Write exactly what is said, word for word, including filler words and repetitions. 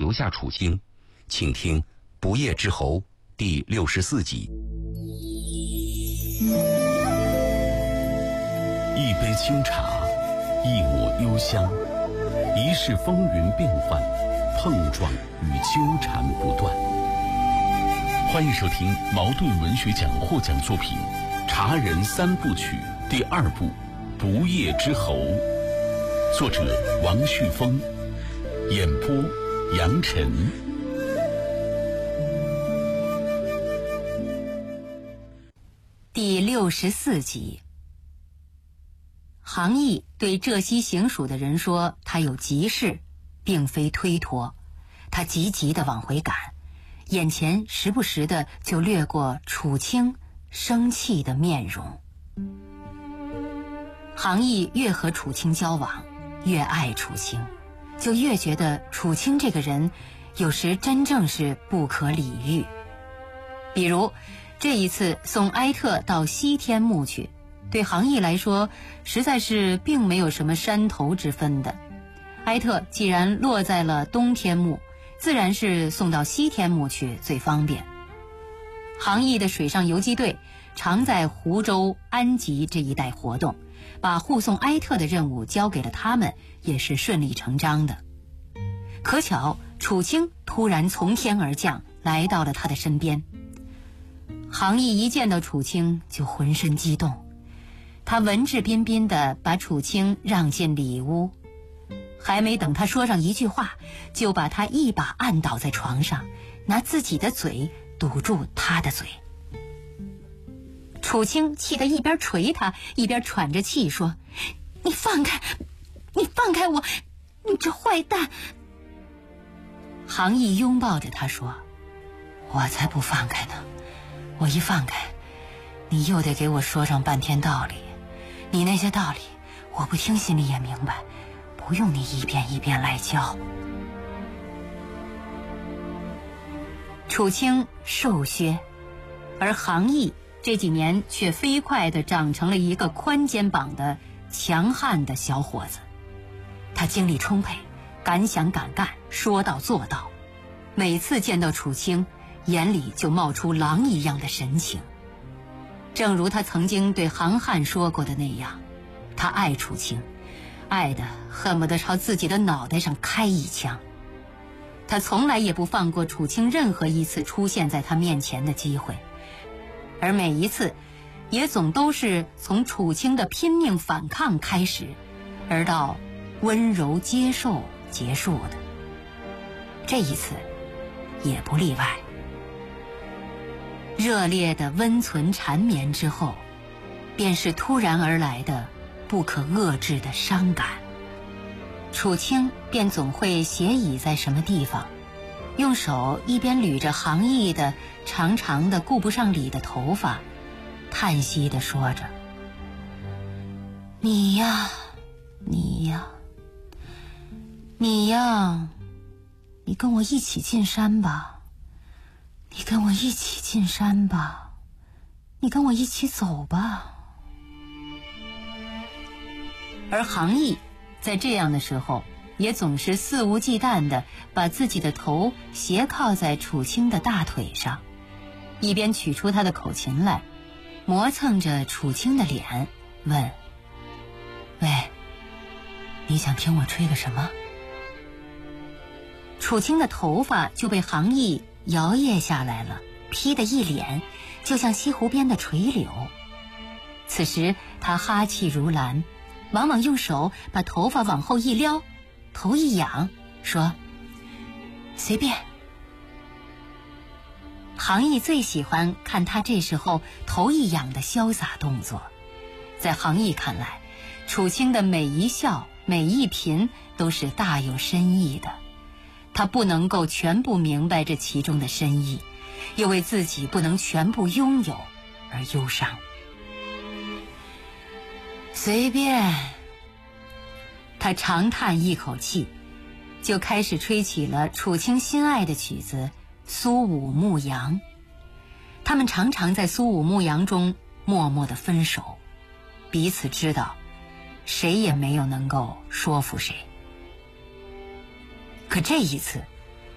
留下楚清，请听《不夜之侯》第六十四集。 一杯清茶，一抹幽香，一世风云变幻，碰撞与纠缠不断。欢迎收听茅盾文学奖获奖作品《茶人三部曲》第二部《不夜之侯》，作者王旭峰，演播杨晨。 第六十四集。杭义对浙西行署的人说他有急事，并非推脱，他急急地往回赶，眼前时不时的就掠过楚清生气的面容。杭义越和楚清交往，越爱楚清，就越觉得楚清这个人有时真正是不可理喻。比如这一次送埃特到西天墓去，对杭义来说实在是并没有什么山头之分的。埃特既然落在了东天墓，自然是送到西天墓去最方便。杭义的水上游击队常在湖州、安吉这一带活动，把护送埃特的任务交给了他们，也是顺理成章的。可巧楚清突然从天而降，来到了他的身边。杭义一见到楚清就浑身激动，他文质彬彬地把楚清让进里屋，还没等他说上一句话，就把他一把按倒在床上，拿自己的嘴堵住他的嘴。楚清气得一边捶他，一边喘着气说：“你放开，你放开我，你这坏蛋！”杭义拥抱着他说：“我才不放开呢，我一放开，你又得给我说上半天道理，你那些道理我不听心里也明白，不用你一遍一遍来教。”楚清瘦削，而杭义这几年却飞快地长成了一个宽肩膀的强悍的小伙子。他精力充沛，敢想敢干，说到做到，每次见到楚清，眼里就冒出狼一样的神情。正如他曾经对杭汉说过的那样，他爱楚清，爱得恨不得朝自己的脑袋上开一枪。他从来也不放过楚清任何一次出现在他面前的机会，而每一次也总都是从楚清的拼命反抗开始，而到温柔接受结束的。这一次也不例外。热烈的温存缠绵之后，便是突然而来的不可遏制的伤感。楚清便总会斜倚在什么地方，用手一边捋着杭义的长长的顾不上理的头发，叹息地说着：“你呀，你呀，你呀，你跟我一起进山吧，你跟我一起进山吧，你跟我一起走吧。”而杭义在这样的时候，也总是肆无忌惮地把自己的头斜靠在楚清的大腿上，一边取出他的口琴来，磨蹭着楚清的脸，问：“喂，你想听我吹个什么？”楚清的头发就被杭义摇曳下来了，披得一脸就像西湖边的垂柳。此时他哈气如兰，往往用手把头发往后一撩，头一仰，说：“随便。”杭义最喜欢看他这时候头一仰的潇洒动作。在杭义看来，楚清的每一笑每一颦都是大有深意的，他不能够全部明白这其中的深意，又为自己不能全部拥有而忧伤。随便。他长叹一口气，就开始吹起了楚清心爱的曲子《苏武牧羊》。他们常常在《苏武牧羊》中默默地分手，彼此知道谁也没有能够说服谁。可这一次